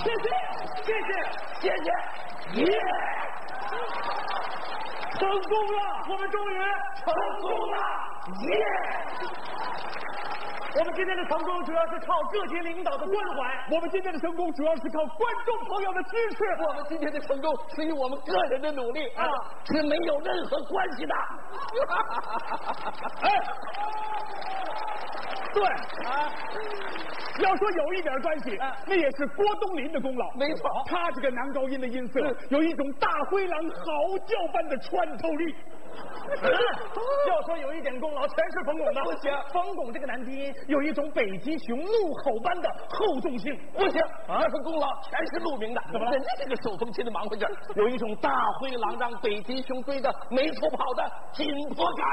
谢谢，谢谢，谢谢，耶！成功了，我们终于成功了，耶！我们今天的成功主要是靠各级领导的关怀，我们今天的成功主要是靠观众朋友的支持， 我们今天的成功是与我们个人的努力啊是没有任何关系的。 哎，对啊，要说有一点关系，那也是郭冬临的功劳。 没错， 他这个男高音的音色有一种大灰狼嚎叫般的穿透力。要说有一点功劳，全是冯巩的。 不行， 冯巩这个男低音有一种北极熊怒吼般的厚重性。 不行，这份功劳全是陆明的。 怎么了？ 人家这个手风琴的忙活劲儿，有一种大灰狼让北极熊追得没处跑的紧迫感。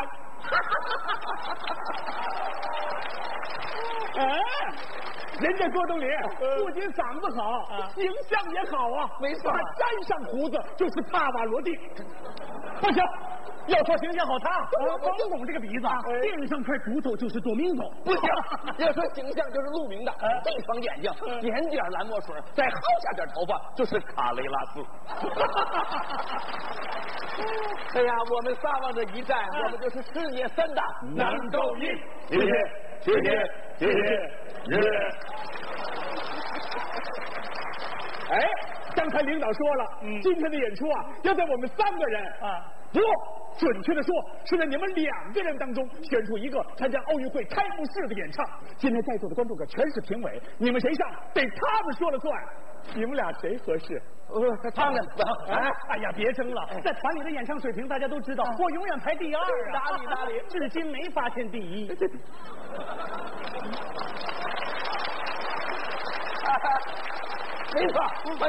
哎，人家郭冬临不仅嗓子好，形象也好啊。 没错， 他沾上胡子就是帕瓦罗蒂。不行，要说形象好，他冯巩这个鼻子垫上块骨头就是多明总。 不行，要说形象就是陆明的，这双眼睛点点蓝墨水，再薅下点头发就是卡雷拉斯。哎呀，我们撒网这一战，我们就是世界3大男高音。 谢谢，谢谢，谢谢，谢谢。哎，刚才领导说了，今天的演出啊，要在我们3个人不，准确的说是在你们2个人当中选出一个参加奥运会开幕式的演唱。今天在座的观众可全是评委，你们谁上得他们说了算。你们俩谁合适？ 他们哎呀，别争了，在团里的演唱水平大家都知道，我永远排第2啊， 哪里， 至今没发现第1。 没错。